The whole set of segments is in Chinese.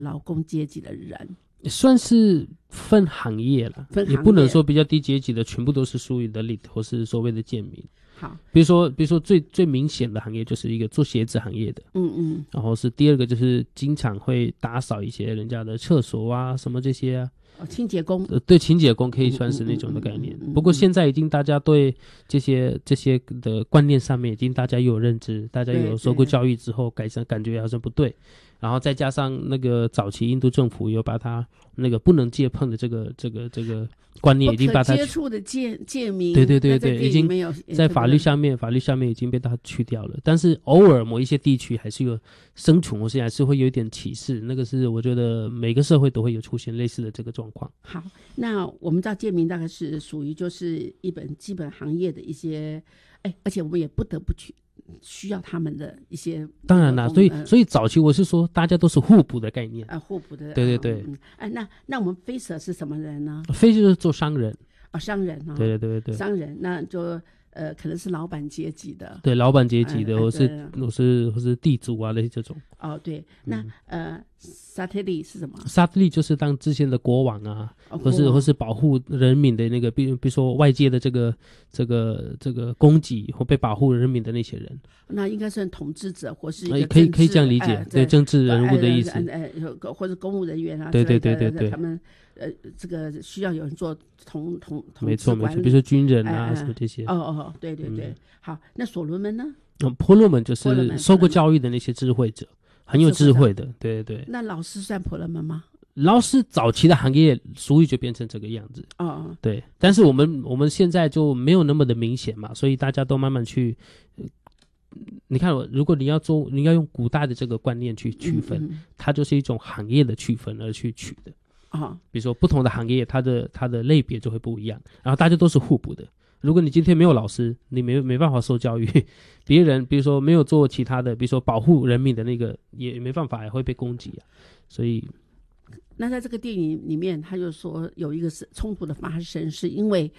劳工阶级的人？ 算是分行业了，也不能说比较低阶级的全部都是属于的 elite 或是所谓的贱民。 好， 比如说最明显的行业就是一个做鞋子行业的，然后是第二个就是经常会打扫一些人家的厕所啊什么这些啊。 清洁工， 对，清洁工可以算是那种的概念。不过现在已经大家对这些的观念上面已经大家又有认知，大家有受过教育之后改善，感觉好像不对。然后再加上那个早期印度政府有把它那个不能借碰的这个观念已经把它不可接触的借名， 对，已经在法律上面已经被它去掉了。但是偶尔某一些地区还是有生存，或是还是会有一点歧视，那个是我觉得每个社会都会有出现类似的这个状况。 好，那我们知道借名大概是属于就是一本基本行业的一些，而且我们也不得不需要他们的一些， 当然啦，所以早期我是说大家都是互补的概念互补的， 对， 那我们飞蛇是什么人呢？ 飞就是做商人商人啊， 对， 商人那就可能是老板阶级的， 对，老板阶级的，或是地主啊类似这种。 对，那萨特利是什么？ 萨特利就是当之前的国王啊，或是保护人民的那个，比如说外界的这个供给或被保护人民的那些人， 那应该算统治者或是一个可以这样理解，对，政治人物的意思， 或者公务人员啊， 对， 他们这个需要有人做统没错，比如说军人啊什么这些。 对，好，那所罗门呢？ 婆罗门就是受过教育的那些智慧者，很有智慧的，对。 那老师算婆罗门吗？ 老师早期的行业俗语就变成这个样子，对。但是我们现在就没有那么的明显嘛，所以大家都慢慢去，你看，如果你要用古代的这个观念去区分，它就是一种行业的区分而去取的。比如说不同的行业，它的类别就会不一样，然后大家都是互补的。如果你今天没有老师，你没办法受教育，别人比如说没有做其他的，比如说保护人民的那个也没办法，也会被攻击啊。所以， 那在这个电影里面，他就说有一个是冲突的发生，是因为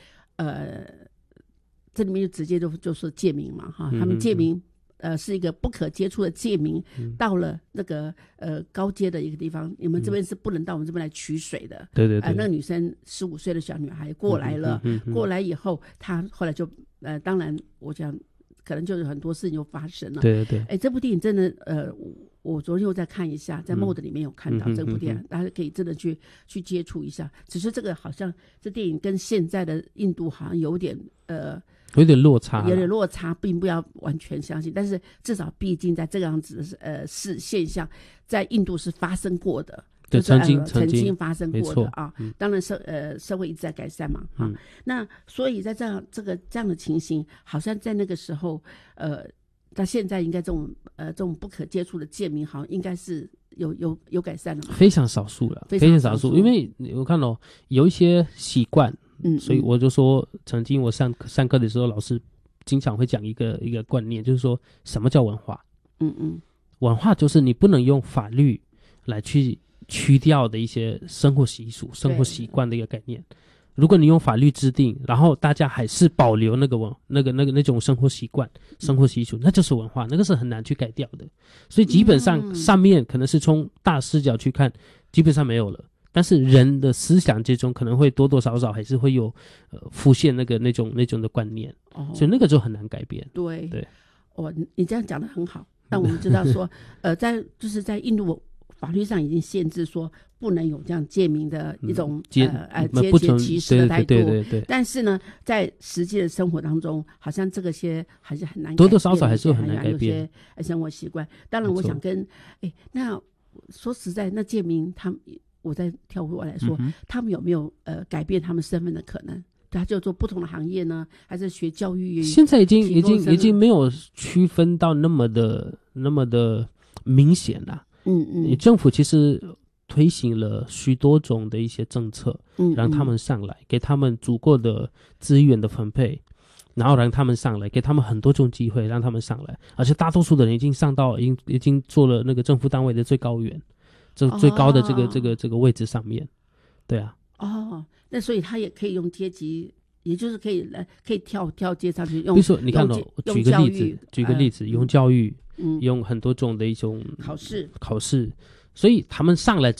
这里面就直接就说借名嘛，他们借名。是一个不可接触的借名，到了那个高阶的一个地方，你们这边是不能到我们这边来取水的。 对， 那个女生15岁的小女孩过来了，过来以后，她后来就当然我讲可能就有很多事情就发生了。 对， 这部电影真的我昨天又再看一下，在 Mode 里面有看到这部电影，大家可以真的去接触一下。只是这个好像这电影跟现在的印度好像有点落差， 并不要完全相信，但是至少毕竟在这个样子的现象，在印度是发生过的， 对， 就是曾经发生过的啊。当然社会一直在改善嘛，那所以在这样的情形，好像在那个时候，到现在应该这种不可接触的贱民，好像应该是有改善了嘛， 非常少数了，非常少数，因为我看到有一些习惯。所以我就说，曾经我上课的时候，老师经常会讲一个观念，就是说什么叫文化？文化就是你不能用法律来去去掉的一些生活习俗、生活习惯的一个概念。如果你用法律制定，然后大家还是保留那种生活习惯、生活习俗，那就是文化，那个是很难去改掉的。所以基本上上面可能是从大视角去看，基本上没有了。但是人的思想之中可能会多多少少还是会有浮现那种的观念，所以那个就很难改变。 对，你这样讲得很好。但我们知道说，在印度法律上已经限制说不能有这样借名的一种阶级歧视的态度。 对。 但是呢，在实际的生活当中，好像这些还是很难改变， 多多少少还是很难改变有些生活习惯。当然，我想那说实在，那借名我在跳回来说，他们有没有改变他们身份的可能？他就做不同的行业呢，还是学教育？ 现在已经没有区分到那么的明显了。政府其实推行了许多种的一些政策，让他们上来，给他们足够的资源的分配，然后让他们上来，给他们很多种机会让他们上来，而且大多数的人已经做了那个政府单位的最高员。最高的这个位置上面，对啊。 那所以他也可以用阶级，也就是可以跳阶上去用。 比如说，你看举个例子，用教育，用很多种的一种考试， 所以他们上来